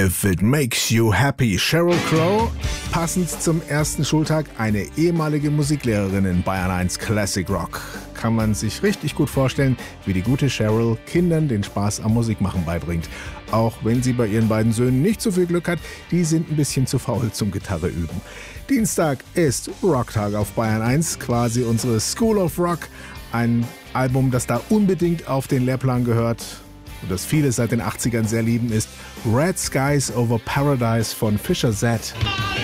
If It Makes You Happy. Sheryl Crow, passend zum ersten Schultag, eine ehemalige Musiklehrerin in Bayern 1 Classic Rock. Kann man sich richtig gut vorstellen, wie die gute Sheryl Kindern den Spaß am Musikmachen beibringt. Auch wenn sie bei ihren beiden Söhnen nicht so viel Glück hat, die sind ein bisschen zu faul zum Gitarre üben. Dienstag ist Rocktag auf Bayern 1, quasi unsere School of Rock. Ein Album, das da unbedingt auf den Lehrplan gehört und das viele seit den 80ern sehr lieben, ist Red Skies Over Paradise von Fisher Z.